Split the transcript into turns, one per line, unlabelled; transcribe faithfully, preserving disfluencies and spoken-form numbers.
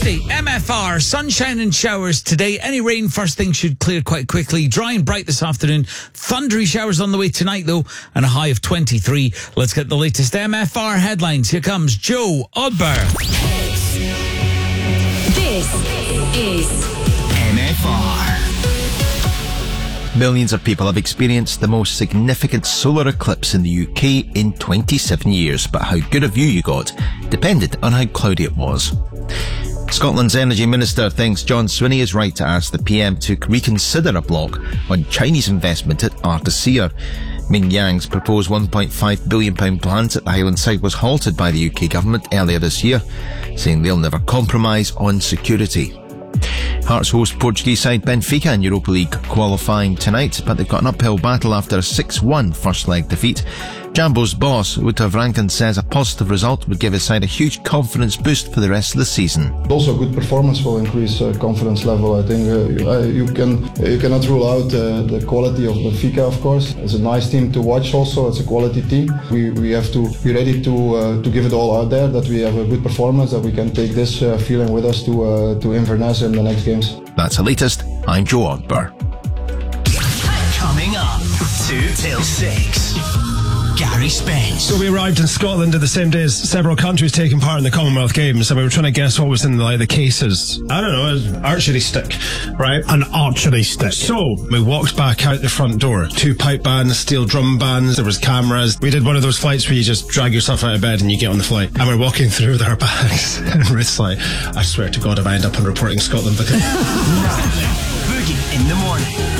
Thursday, M F R, sunshine and showers today. Any rain, first thing, should clear quite quickly. Dry and bright this afternoon. Thundery showers on the way tonight, though, and a high of twenty-three. Let's get the latest M F R headlines. Here comes Joe Odber.
This is
M F R. Millions of people have experienced the most significant solar eclipse in the U K in twenty-seven years, but how good a view you got depended on how cloudy it was. Scotland's Energy Minister thinks John Swinney is right to ask the P M to reconsider a block on Chinese investment at Ardersier. Ming Yang's proposed one point five billion pounds plant at the Highland site was halted by the U K government earlier this year, saying they'll never compromise on security. Hearts host Portuguese side Benfica in Europa League qualifying tonight, but they've got an uphill battle after a six one first leg defeat. Jambo's boss, Uta Vranken, says a positive result would give his side a huge confidence boost for the rest of the season.
Also, good performance will increase uh, confidence level. I think uh, you can you cannot rule out uh, the quality of Benfica. Of course, it's a nice team to watch. Also, it's a quality team. We we have to be ready to uh, to give it all out there. That we have a good performance. That we can take this uh, feeling with us to uh, to Inverness in the next games.
That's the latest. I'm Joe Odber.
Coming up, two till six. Gary Spence.
So we arrived in Scotland at the same day as several countries taking part in the Commonwealth Games, and we were trying to guess what was in the, like, the cases. I don't know, an archery stick, right?
An archery stick.
So we walked back out the front door. Two pipe bands, steel drum bands, there was cameras. We did one of those flights where you just drag yourself out of bed and you get on the flight. And we're walking through with our bags. And Ruth's like, I swear to God if I end up on Reporting Scotland because...
Boogie in the morning.